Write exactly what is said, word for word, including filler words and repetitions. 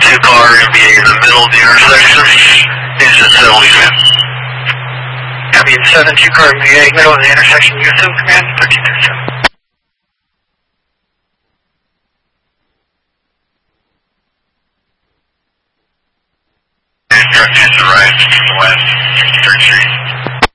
two car going to be in the middle of the intersection. Engine seventy-two. Copy, seven two car in the middle of the intersection. U S O command, thirteen thirty-seven. Truck to the right, to the west, Third Street.